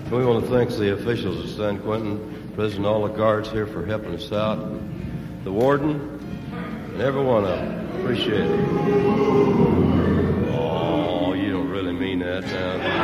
We want to thank the officials at San Quentin, President, all the guards here for helping us out, the warden, and every one of them. Appreciate it. Oh, you don't really mean that now.